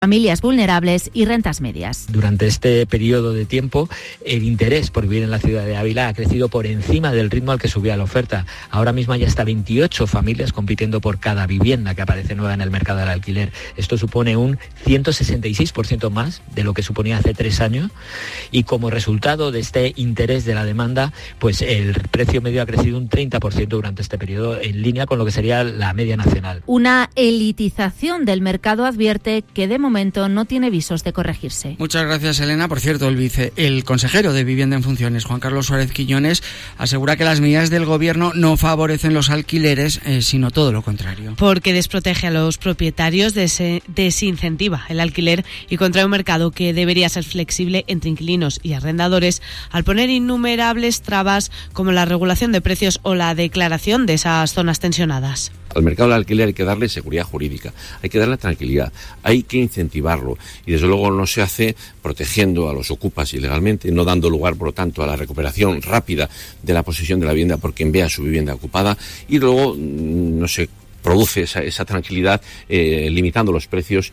familias vulnerables y rentas medias. Durante este periodo de tiempo, el interés por vivir en la ciudad de Ávila ha crecido por encima del ritmo al que subía la oferta. Ahora mismo hay hasta 28 familias compitiendo por cada vivienda que aparece nueva en el mercado del alquiler. Esto supone un 166% más de lo que suponía hace 3 años y como resultado de este interés de la demanda, pues el precio medio ha crecido un 30% durante este periodo, en línea con lo que sería la media nacional. Una elitización del mercado advierte que de momento no tiene visos de corregirse. Muchas gracias, Elena. Por cierto, el consejero de Vivienda en Funciones, Juan Carlos Suárez Quiñones, asegura que las medidas del Gobierno no favorecen los alquileres, sino todo lo contrario. Porque desprotege a los propietarios, desincentiva el alquiler y contrae un mercado que debería ser flexible entre inquilinos y arrendadores al poner innumerables trabas como la regulación de precios o la declaración de esas zonas tensionadas. Al mercado del alquiler hay que darle seguridad jurídica, hay que darle tranquilidad, hay que incentivarlo y desde luego no se hace protegiendo a los ocupas ilegalmente, no dando lugar por lo tanto a la recuperación rápida de la posesión de la vivienda por quien vea su vivienda ocupada y luego no se produce esa tranquilidad limitando los precios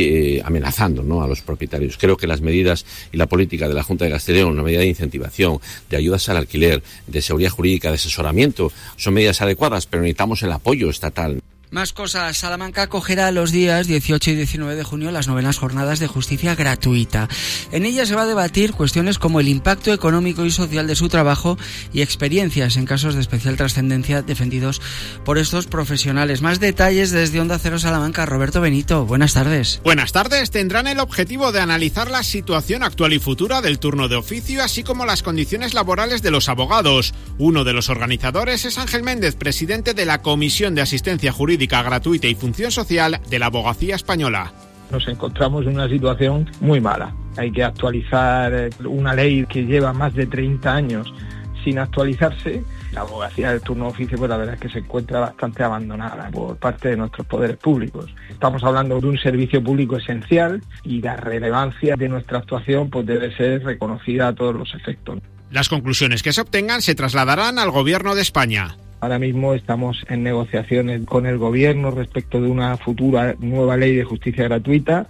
y amenazando, ¿no?, a los propietarios. Creo que las medidas y la política de la Junta de Castellón, una medida de incentivación, de ayudas al alquiler, de seguridad jurídica, de asesoramiento, son medidas adecuadas, pero necesitamos el apoyo estatal. Más cosas. Salamanca acogerá los días 18 y 19 de junio las 9ª jornadas de justicia gratuita. En ellas se va a debatir cuestiones como el impacto económico y social de su trabajo y experiencias en casos de especial trascendencia defendidos por estos profesionales. Más detalles desde Onda Cero Salamanca. Roberto Benito, buenas tardes. Buenas tardes. Tendrán el objetivo de analizar la situación actual y futura del turno de oficio, así como las condiciones laborales de los abogados. Uno de los organizadores es Ángel Méndez, presidente de la Comisión de Asistencia Jurídica Gratuita y Función Social de la Abogacía Española. Nos encontramos en una situación muy mala. Hay que actualizar una ley que lleva más de 30 años sin actualizarse. La abogacía del turno de oficio, pues la verdad es que se encuentra bastante abandonada por parte de nuestros poderes públicos. Estamos hablando de un servicio público esencial y la relevancia de nuestra actuación pues debe ser reconocida a todos los efectos. Las conclusiones que se obtengan se trasladarán al Gobierno de España. Ahora mismo estamos en negociaciones con el Gobierno respecto de una futura nueva ley de justicia gratuita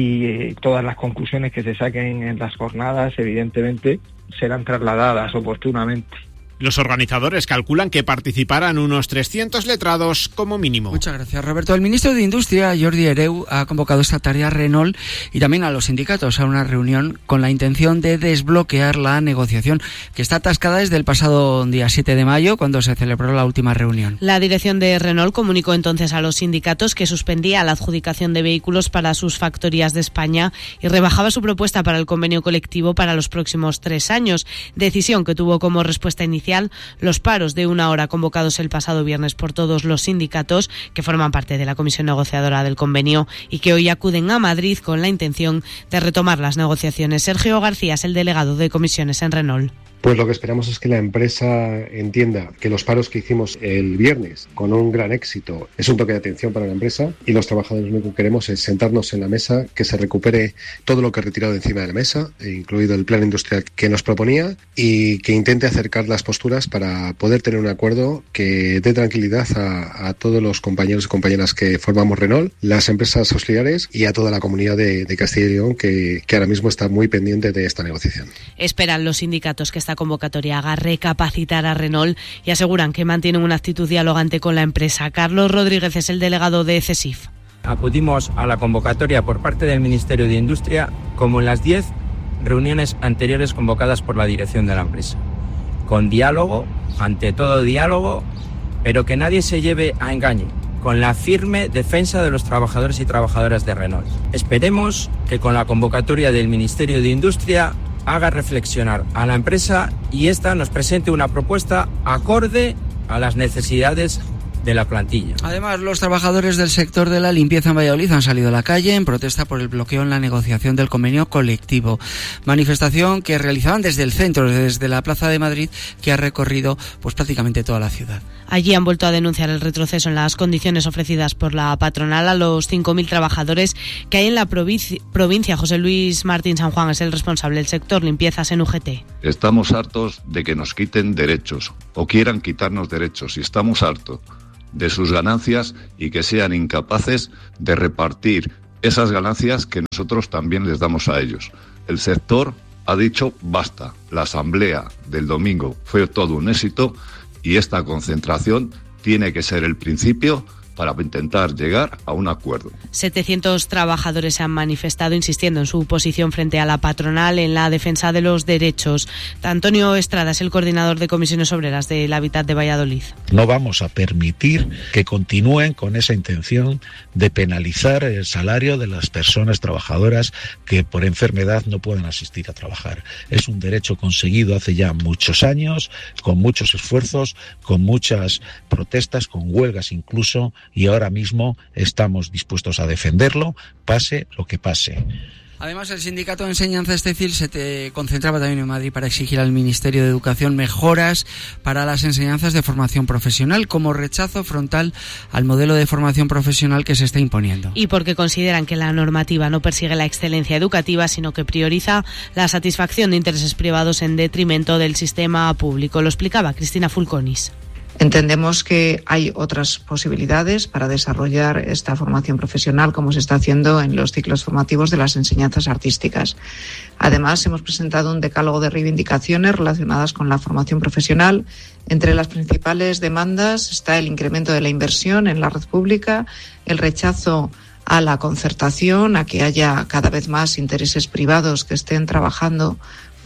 y todas las conclusiones que se saquen en las jornadas, evidentemente, serán trasladadas oportunamente. Los organizadores calculan que participarán unos 300 letrados como mínimo. Muchas gracias, Roberto. El ministro de Industria, Jordi Hereu, ha convocado esta tarde a Renault y también a los sindicatos a una reunión con la intención de desbloquear la negociación que está atascada desde el pasado día 7 de mayo, cuando se celebró la última reunión. La dirección de Renault comunicó entonces a los sindicatos que suspendía la adjudicación de vehículos para sus factorías de España y rebajaba su propuesta para el convenio colectivo para los próximos 3 años, decisión que tuvo como respuesta inicial los paros de 1 hora convocados el pasado viernes por todos los sindicatos que forman parte de la comisión negociadora del convenio y que hoy acuden a Madrid con la intención de retomar las negociaciones. Sergio García es el delegado de comisiones en Renault. Pues lo que esperamos es que la empresa entienda que los paros que hicimos el viernes con un gran éxito es un toque de atención para la empresa y los trabajadores lo único que queremos es sentarnos en la mesa, que se recupere todo lo que he retirado de encima de la mesa, incluido el plan industrial que nos proponía y que intente acercar las posturas para poder tener un acuerdo que dé tranquilidad a todos los compañeros y compañeras que formamos Renault, las empresas auxiliares y a toda la comunidad de Castilla y León que ahora mismo está muy pendiente de esta negociación. Esperan los sindicatos que esta convocatoria haga recapacitar a Renault y aseguran que mantienen una actitud dialogante con la empresa. Carlos Rodríguez es el delegado de CESIF. Acudimos a la convocatoria por parte del Ministerio de Industria como en las 10 reuniones anteriores convocadas por la dirección de la empresa. Con diálogo, ante todo diálogo, pero que nadie se lleve a engaño, con la firme defensa de los trabajadores y trabajadoras de Renault. Esperemos que con la convocatoria del Ministerio de Industria haga reflexionar a la empresa y esta nos presente una propuesta acorde a las necesidades de la plantilla. Además, los trabajadores del sector de la limpieza en Valladolid han salido a la calle en protesta por el bloqueo en la negociación del convenio colectivo. Manifestación que realizaban desde el centro, desde la Plaza de Madrid, que ha recorrido pues prácticamente toda la ciudad. Allí han vuelto a denunciar el retroceso en las condiciones ofrecidas por la patronal a los 5.000 trabajadores que hay en la provincia. José Luis Martín San Juan es el responsable del sector limpiezas en UGT. Estamos hartos de que nos quiten derechos o quieran quitarnos derechos y estamos hartos de sus ganancias y que sean incapaces de repartir esas ganancias que nosotros también les damos a ellos. El sector ha dicho basta. La asamblea del domingo fue todo un éxito y esta concentración tiene que ser el principio para intentar llegar a un acuerdo. 700 trabajadores se han manifestado insistiendo en su posición frente a la patronal en la defensa de los derechos. Antonio Estrada es el coordinador de comisiones obreras del Habitat de Valladolid. No vamos a permitir que continúen con esa intención de penalizar el salario de las personas trabajadoras que por enfermedad no pueden asistir a trabajar. Es un derecho conseguido hace ya muchos años, con muchos esfuerzos, con muchas protestas, con huelgas incluso, y ahora mismo estamos dispuestos a defenderlo, pase lo que pase. Además, el sindicato de enseñanza Estecil se concentraba también en Madrid para exigir al Ministerio de Educación mejoras para las enseñanzas de formación profesional, como rechazo frontal al modelo de formación profesional que se está imponiendo. Y porque consideran que la normativa no persigue la excelencia educativa, sino que prioriza la satisfacción de intereses privados en detrimento del sistema público. Lo explicaba Cristina Fulconis. Entendemos que hay otras posibilidades para desarrollar esta formación profesional, como se está haciendo en los ciclos formativos de las enseñanzas artísticas. Además, hemos presentado un decálogo de reivindicaciones relacionadas con la formación profesional. Entre las principales demandas está el incremento de la inversión en la red pública, el rechazo a la concertación, a que haya cada vez más intereses privados que estén trabajando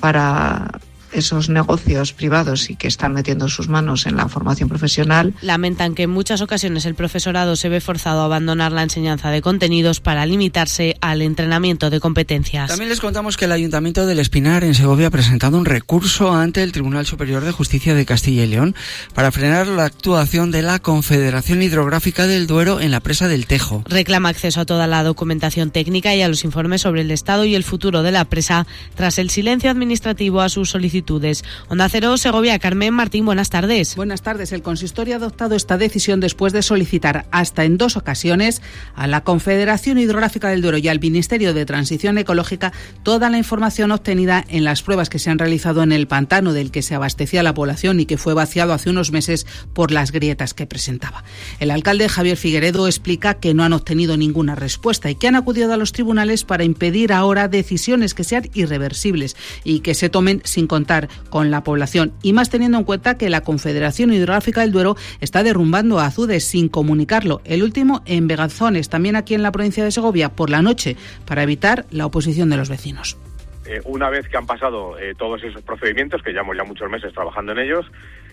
para esos negocios privados y que están metiendo sus manos en la formación profesional. Lamentan que en muchas ocasiones el profesorado se ve forzado a abandonar la enseñanza de contenidos para limitarse al entrenamiento de competencias. También les contamos que el Ayuntamiento del Espinar en Segovia ha presentado un recurso ante el Tribunal Superior de Justicia de Castilla y León para frenar la actuación de la Confederación Hidrográfica del Duero en la presa del Tejo. Reclama acceso a toda la documentación técnica y a los informes sobre el estado y el futuro de la presa tras el silencio administrativo a sus solicitudes. Onda Cero, Segovia. Carmen Martín, buenas tardes. Buenas tardes. El consistorio ha adoptado esta decisión después de solicitar hasta en 2 ocasiones a la Confederación Hidrográfica del Duero y al Ministerio de Transición Ecológica toda la información obtenida en las pruebas que se han realizado en el pantano del que se abastecía la población y que fue vaciado hace unos meses por las grietas que presentaba. El alcalde Javier Figueredo explica que no han obtenido ninguna respuesta y que han acudido a los tribunales para impedir ahora decisiones que sean irreversibles y que se tomen sin contar con la población, y más teniendo en cuenta que la Confederación Hidrográfica del Duero está derrumbando azudes sin comunicarlo, el último en Begazones, también aquí en la provincia de Segovia, por la noche, para evitar la oposición de los vecinos. Una vez que han pasado todos esos procedimientos, que llevamos ya muchos meses trabajando en ellos,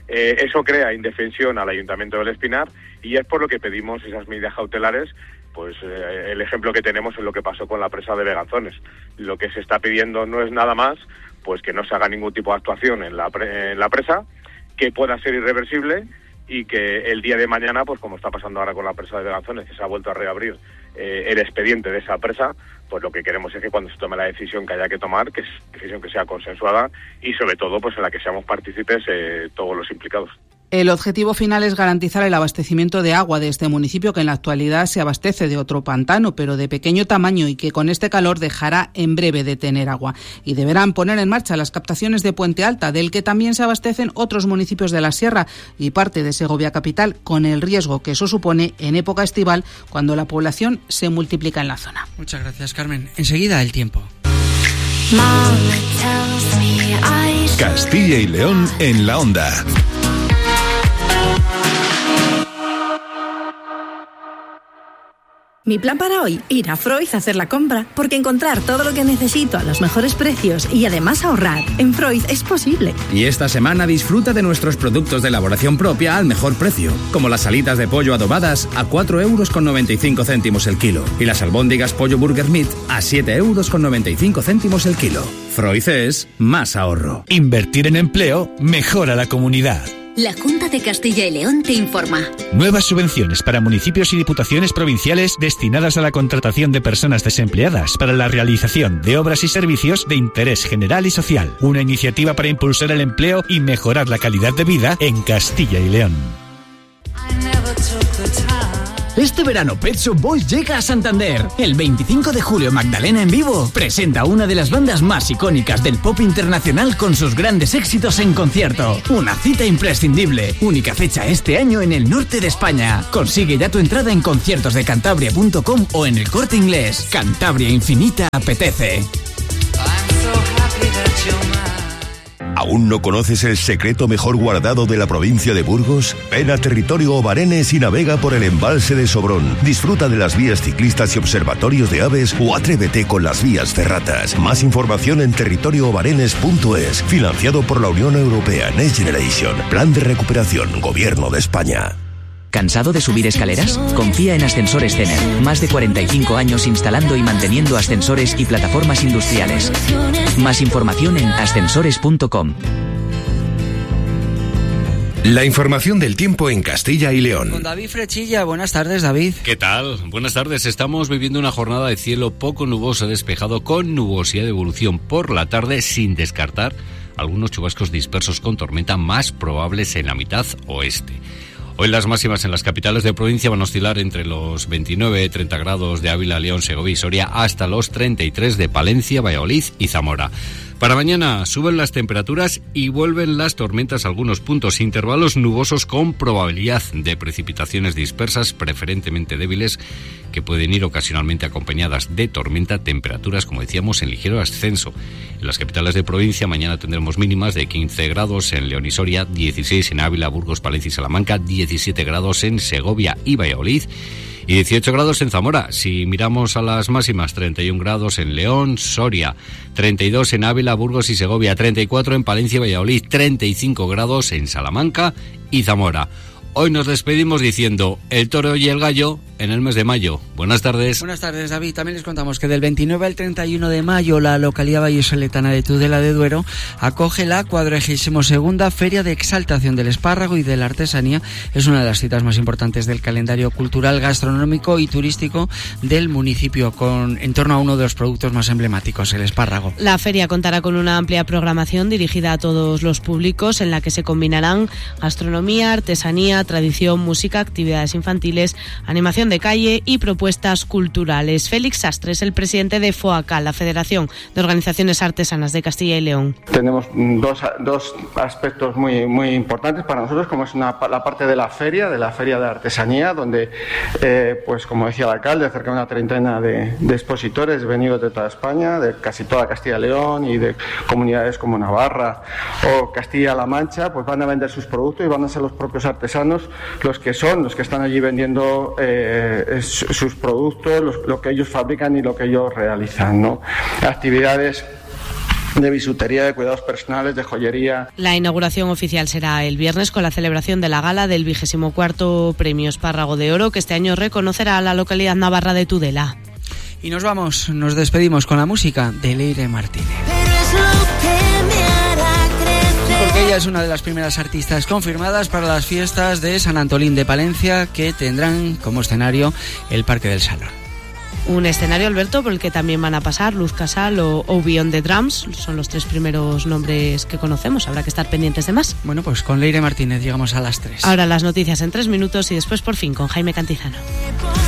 eso crea indefensión al Ayuntamiento del Espinar y es por lo que pedimos esas medidas cautelares. Pues el ejemplo que tenemos es lo que pasó con la presa de Begazones. Lo que se está pidiendo no es nada más pues que no se haga ningún tipo de actuación en la presa, que pueda ser irreversible y que el día de mañana, pues como está pasando ahora con la presa de Begazones, que se ha vuelto a reabrir el expediente de esa presa, pues lo que queremos es que cuando se tome la decisión que haya que tomar, que es decisión que sea consensuada y sobre todo pues en la que seamos partícipes todos los implicados. El objetivo final es garantizar el abastecimiento de agua de este municipio, que en la actualidad se abastece de otro pantano, pero de pequeño tamaño y que con este calor dejará en breve de tener agua. Y deberán poner en marcha las captaciones de Puente Alta, del que también se abastecen otros municipios de la Sierra y parte de Segovia capital, con el riesgo que eso supone en época estival, cuando la población se multiplica en la zona. Muchas gracias, Carmen. Enseguida el tiempo. Castilla y León en la onda. Mi plan para hoy, ir a Freud a hacer la compra, porque encontrar todo lo que necesito a los mejores precios y además ahorrar en Freud es posible. Y esta semana disfruta de nuestros productos de elaboración propia al mejor precio, como las alitas de pollo adobadas a 4,95 € el kilo y las albóndigas pollo burger meat a 7,95 € el kilo. Freud es más ahorro. Invertir en empleo mejora la comunidad. La Junta de Castilla y León te informa. Nuevas subvenciones para municipios y diputaciones provinciales destinadas a la contratación de personas desempleadas para la realización de obras y servicios de interés general y social. Una iniciativa para impulsar el empleo y mejorar la calidad de vida en Castilla y León. Este verano Pet Shop Boys llega a Santander. El 25 de julio Magdalena en vivo presenta una de las bandas más icónicas del pop internacional con sus grandes éxitos en concierto. Una cita imprescindible. Única fecha este año en el norte de España. Consigue ya tu entrada en conciertosdecantabria.com o en el Corte Inglés. Cantabria Infinita apetece. ¿Aún no conoces el secreto mejor guardado de la provincia de Burgos? Ven a Territorio Obarenes y navega por el embalse de Sobrón. Disfruta de las vías ciclistas y observatorios de aves o atrévete con las vías ferratas. Más información en territorioobarenes.es. Financiado por la Unión Europea Next Generation. Plan de recuperación. Gobierno de España. ¿Cansado de subir escaleras? Confía en Ascensores Cener. Más de 45 años instalando y manteniendo ascensores y plataformas industriales. Más información en ascensores.com. La información del tiempo en Castilla y León. Con David Frechilla. Buenas tardes, David. ¿Qué tal? Buenas tardes. Estamos viviendo una jornada de cielo poco nuboso despejado con nubosidad de evolución por la tarde, sin descartar algunos chubascos dispersos con tormenta más probables en la mitad oeste. Hoy las máximas en las capitales de provincia van a oscilar entre los 29-30 grados de Ávila, León, Segovia y Soria hasta los 33 de Palencia, Valladolid y Zamora. Para mañana suben las temperaturas y vuelven las tormentas a algunos puntos, intervalos nubosos con probabilidad de precipitaciones dispersas, preferentemente débiles, que pueden ir ocasionalmente acompañadas de tormenta, temperaturas, como decíamos, en ligero ascenso. En las capitales de provincia mañana tendremos mínimas de 15 grados en León y Soria, 16 en Ávila, Burgos, Palencia y Salamanca, 17 grados en Segovia y Valladolid, y 18 grados en Zamora. Si miramos a las máximas, 31 grados en León, Soria, 32 en Ávila, Burgos y Segovia, 34 en Palencia y Valladolid, 35 grados en Salamanca y Zamora. Hoy nos despedimos diciendo el toro y el gallo en el mes de mayo. Buenas tardes. Buenas tardes, David. También les contamos que del 29 al 31 de mayo la localidad vallisoletana de Tudela de Duero acoge la 42ª Feria de Exaltación del Espárrago y de la Artesanía. Es una de las citas más importantes del calendario cultural, gastronómico y turístico del municipio, en torno a uno de los productos más emblemáticos, el espárrago. La feria contará con una amplia programación dirigida a todos los públicos, en la que se combinarán gastronomía, artesanía, tradición, música, actividades infantiles, animación de calle y propuestas culturales. Félix Sastre es el presidente de FOACA, la Federación de Organizaciones Artesanas de Castilla y León. Tenemos dos aspectos muy importantes para nosotros, como es la parte de la feria de artesanía, donde, pues como decía el alcalde, cerca de una treintena de expositores venidos de toda España, de casi toda Castilla y León y de comunidades como Navarra o Castilla-La Mancha, pues van a vender sus productos y van a ser los propios artesanos los que están allí vendiendo sus productos, lo que ellos fabrican y lo que ellos realizan, ¿no? Actividades de bisutería, de cuidados personales, de joyería. La inauguración oficial será el viernes con la celebración de la gala del 24º Premio Espárrago de Oro, que este año reconocerá a la localidad navarra de Tudela. Y nos despedimos con la música de Leire Martínez. Porque ella es una de las primeras artistas confirmadas para las fiestas de San Antolín de Palencia, que tendrán como escenario el Parque del Salón. Un escenario, Alberto, por el que también van a pasar Luz Casal o Beyond the Drums. Son los tres primeros nombres que conocemos. Habrá que estar pendientes de más. Bueno, pues con Leire Martínez llegamos a las 3. Ahora las noticias en 3 minutos y después por fin con Jaime Cantizano.